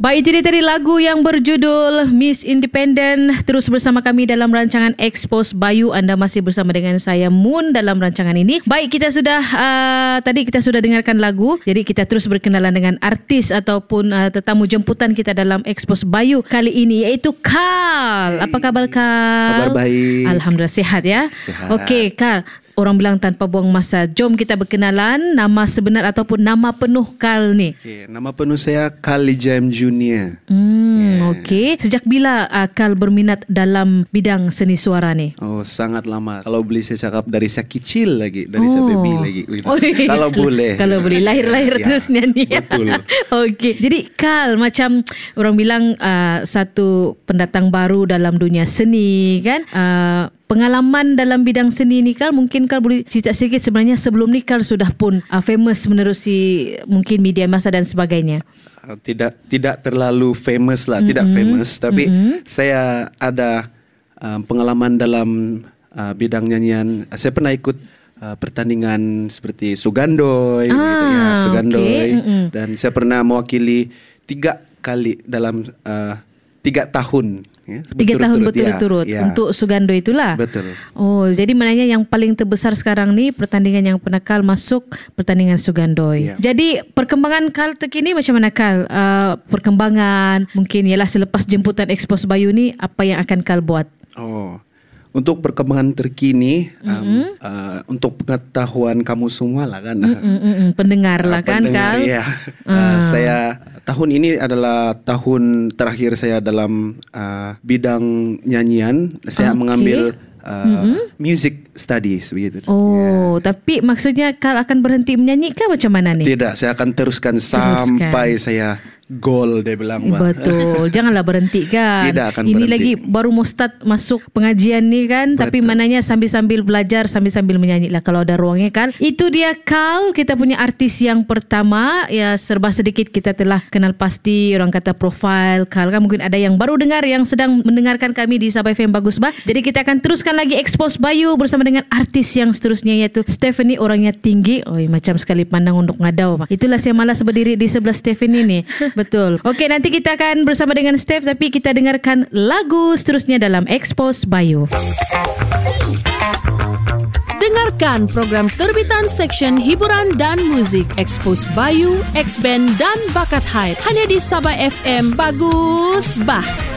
Baik, itu dia tadi lagu yang berjudul Miss Independent. Terus bersama kami dalam rancangan Expose Bayu. Anda masih bersama dengan saya Moon dalam rancangan ini. Baik, kita sudah tadi kita sudah dengarkan lagu. Jadi kita terus berkenalan dengan artis ataupun tetamu jemputan kita dalam Expose Bayu kali ini, iaitu Carl. Apa kabar, Carl? Kabar baik. Alhamdulillah, sihat ya. Sihat. Okey, Carl. Orang bilang tanpa buang masa, jom kita berkenalan. Nama sebenar ataupun nama penuh Carl ni? Okay, nama penuh saya Carl Lijam Junior. Okey. Sejak bila Carl berminat dalam bidang seni suara ni? Oh, sangat lama. Kalau boleh saya cakap dari saya kecil lagi, dari saya baby lagi. Kalau boleh. Kalau boleh lahir-lahir Ya, terus nyanyi. betul. Okey. Jadi Carl, macam orang bilang satu pendatang baru dalam dunia seni kan? Pengalaman dalam bidang seni ni, Carl, mungkin Carl boleh cerita sedikit sebenarnya sebelum ni Carl sudah pun famous menerusi mungkin media massa dan sebagainya. Tidak terlalu famous lah, tidak famous, tapi saya ada pengalaman dalam bidang nyanyian. Saya pernah ikut pertandingan seperti Sugandoi, gitu ya, Sugandoi, dan saya pernah mewakili 3 kali dalam 3 tahun. Ya, 3 tahun berturut-turut untuk Sugando itulah. Betul. Oh, jadi maknanya yang paling terbesar sekarang ni pertandingan yang pernah Carl masuk, pertandingan Sugandoi. Ya. Jadi perkembangan Carl terkini macam mana, Carl? Perkembangan mungkin ialah selepas jemputan Expose Bayu ni, apa yang akan Carl buat? Oh, untuk perkembangan terkini, untuk pengetahuan kamu semua lah kan. Pendengar lah kan, Carl? Ya. Saya tahun ini adalah tahun terakhir saya dalam bidang nyanyian. Saya mengambil music studies begitu. Oh, tapi maksudnya Carl akan berhenti menyanyi kah macam mana ni? Tidak, saya akan teruskan sampai saya goal, dia bilang. Betul. Janganlah berhenti kan. Tidak akan ini berhenti. lagi baru mau start masuk pengajian ni kan. Betul. Tapi mananya sambil-sambil belajar, sambil-sambil menyanyi lah kalau ada ruangnya kan. Itu dia Carl, kita punya artis yang pertama. Ya, serba sedikit kita telah kenal pasti, orang kata profil Carl kan. Mungkin ada yang baru dengar, yang sedang mendengarkan kami di Sabah FM Bagus Bah. Jadi kita akan teruskan lagi Expose Bayu bersama dengan artis yang seterusnya, iaitu Stephanie. Orangnya tinggi. Oh, macam sekali pandang untuk ngadau. Itulah saya malas berdiri di sebelah Stephanie ni. Betul. Okey, nanti kita akan bersama dengan Steph, tapi kita dengarkan lagu seterusnya dalam Expose Bayu. Dengarkan program terbitan Seksyen Hiburan dan Muzik Expose Bayu, X-Band dan Bakat Hype hanya di Sabah FM Bagus Bah.